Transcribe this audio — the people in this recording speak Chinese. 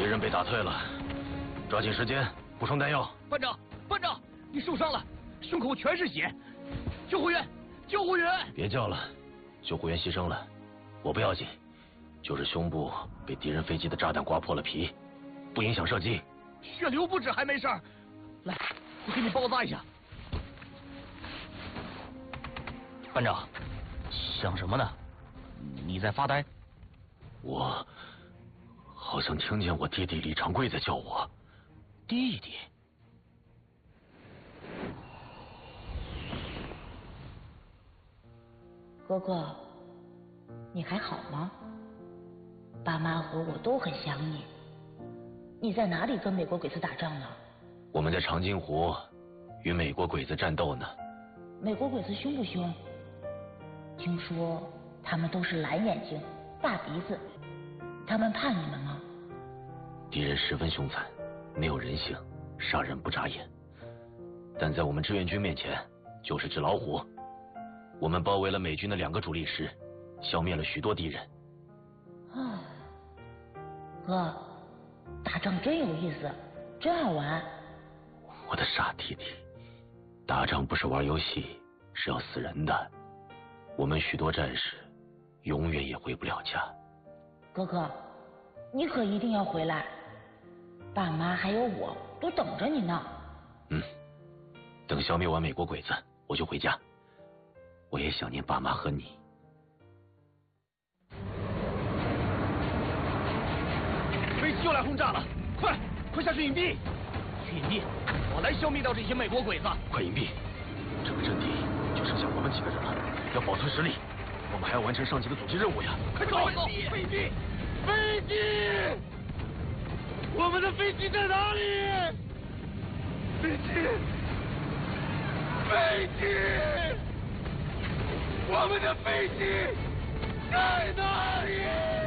人被打退了，抓紧时间补充弹药。 班长，班长，你受伤了，胸口全是血，救护员，救护员！ 别叫了，救护员牺牲了，我不要紧，就是胸部被敌人飞机的炸弹刮破了皮，不影响射击。 血流不止还没事儿，来，我给你包扎一下。班长，想什么呢？你在发呆？ 我好像听见我弟弟李长贵在叫我弟弟。 哥哥，你还好吗？爸妈和我都很想你。你在哪里跟美国鬼子打仗呢？ 我们在长津湖与美国鬼子战斗呢。 美国鬼子凶不凶？听说他们都是蓝眼睛、大鼻子，他们怕你们吗？ 敌人十分凶残，没有人性，杀人不眨眼。但在我们志愿军面前，就是只老虎。我们包围了美军的2个主力师，消灭了许多敌人。 啊，哥，打仗真有意思，真好玩。 我的傻弟弟，打仗不是玩游戏，是要死人的。我们许多战士永远也回不了家。 哥哥，你可一定要回来，爸妈还有我都等着你呢。 等消灭完美国鬼子，我就回家。我也想念爸妈和你。 飞机又来轰炸了，快下去隐蔽！去隐蔽，我来消灭掉这些美国鬼子。 快隐蔽！这个阵地就剩下我们几个人了，要保存实力。我们还要完成上级的阻击任务呀！ 快走！飞机！飞机！我们的飞机在哪里？飞机！飞机！我们的飞机在哪里？